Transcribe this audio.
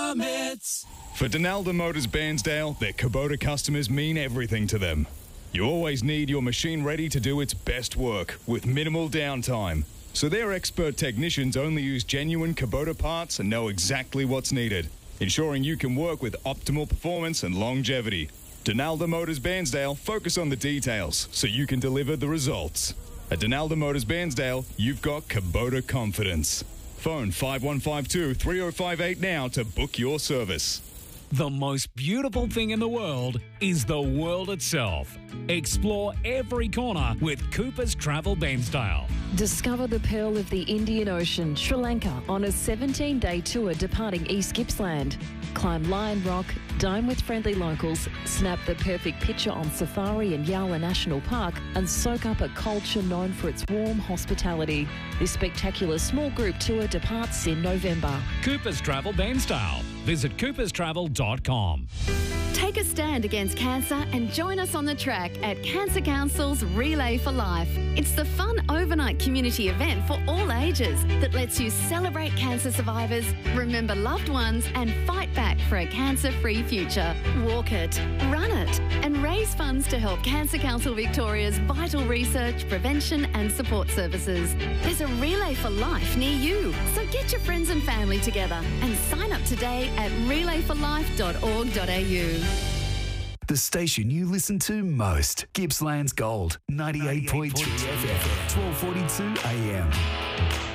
permits. For Donalda Motors Bairnsdale, their Kubota customers mean everything to them. You always need your machine ready to do its best work with minimal downtime. So their expert technicians only use genuine Kubota parts and know exactly what's needed, ensuring you can work with optimal performance and longevity. Donalda Motors Bairnsdale focus on the details so you can deliver the results. At Donalda Motors Bairnsdale, you've got Kubota confidence. Phone 5152 3058 now to book your service. The most beautiful thing in the world is the world itself. Explore every corner with Cooper's Travel Bairnsdale. Discover the pearl of the Indian Ocean, Sri Lanka, on a 17-day tour departing East Gippsland. Climb Lion Rock, dine with friendly locals, snap the perfect picture on safari in Yala National Park, and soak up a culture known for its warm hospitality. This spectacular small group tour departs in November. Cooper's Travel Bairnsdale. Visit cooperstravel.com. Take a stand against cancer and join us on the track at Cancer Council's Relay for Life. It's the fun overnight community event for all ages that lets you celebrate cancer survivors, remember loved ones, and fight back for a cancer-free future. Walk it, run it, and raise funds to help Cancer Council Victoria's vital research, prevention and support services. There's a Relay for Life near you, so get your friends and family together and sign up today at relayforlife.org.au. The station you listen to most. Gippsland's Gold, 98.3 FM, 1242 AM.